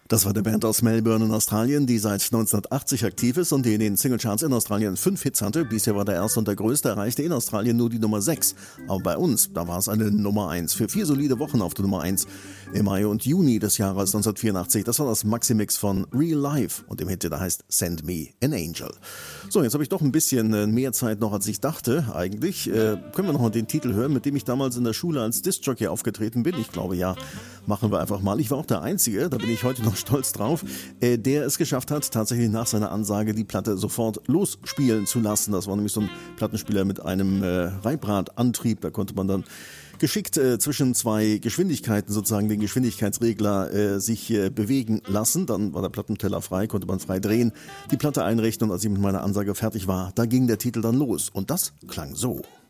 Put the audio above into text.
Das war der Band aus Melbourne in Australien, die seit 1980 aktiv ist und die in den Singlecharts in Australien 5 Hits hatte. Bisher war der erste und der größte, erreichte in Australien nur die Nummer 6. Aber bei uns, da war es eine Nummer 1. Für 4 solide Wochen auf der Nummer 1 im Mai und Juni des Jahres 1984. Das war das Maxi-Mix von Real Life und dem Hit, der heißt Send Me an Angel. So, jetzt habe ich doch ein bisschen mehr Zeit noch, als ich dachte eigentlich. Können wir noch mal den Titel hören, mit dem ich damals in der Schule als Disc-Jockey aufgetreten bin? Ich glaube, ja, machen wir einfach mal. Ich war auch der Einzige, da bin ich heute noch stolz drauf, der es geschafft hat, tatsächlich nach seiner Ansage die Platte sofort losspielen zu lassen. Das war nämlich so ein Plattenspieler mit einem Reibradantrieb. Da konnte man dann geschickt zwischen 2 Geschwindigkeiten sozusagen den Geschwindigkeitsregler sich bewegen lassen. Dann war der Plattenteller frei, konnte man frei drehen, die Platte einrichten und als ich mit meiner Ansage fertig war, da ging der Titel dann los. Und das klang so.